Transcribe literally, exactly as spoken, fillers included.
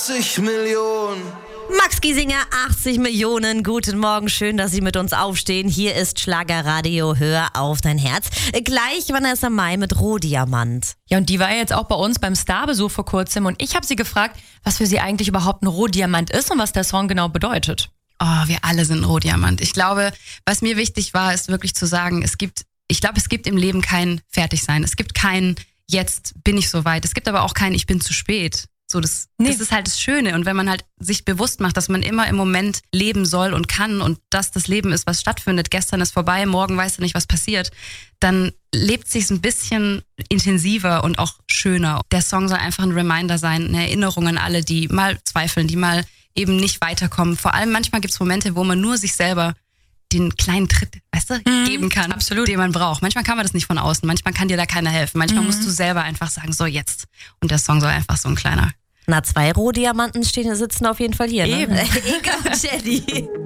achtzig Millionen. Max Giesinger, achtzig Millionen. Guten Morgen, schön, dass Sie mit uns aufstehen. Hier ist Schlagerradio, hör auf dein Herz. Gleich Vanessa Mai mit Rohdiamant. Ja, und die war ja jetzt auch bei uns beim Starbesuch vor kurzem und ich habe sie gefragt, was für sie eigentlich überhaupt ein Rohdiamant ist und was der Song genau bedeutet. Oh, wir alle sind Rohdiamant. Ich glaube, was mir wichtig war, ist wirklich zu sagen, es gibt, ich glaube, es gibt im Leben kein Fertigsein. Es gibt kein jetzt bin ich soweit. Es gibt aber auch kein ich bin zu spät. So, das, nee. das ist halt das Schöne. Und wenn man halt sich bewusst macht, dass man immer im Moment leben soll und kann und dass das Leben ist, was stattfindet, gestern ist vorbei, morgen weißt du nicht, was passiert, dann lebt sich's ein bisschen intensiver und auch schöner. Der Song soll einfach ein Reminder sein, eine Erinnerung an alle, die mal zweifeln, die mal eben nicht weiterkommen. Vor allem manchmal gibt's Momente, wo man nur sich selber den kleinen Tritt, weißt du, mhm, geben kann, absolut, den man braucht. Manchmal kann man das nicht von außen, manchmal kann dir da keiner helfen. Manchmal mhm. musst du selber einfach sagen, so jetzt. Und der Song soll einfach so ein kleiner. Na, zwei Rohdiamanten stehen, sitzen auf jeden Fall hier, ne? Eben. Eka und Jenny.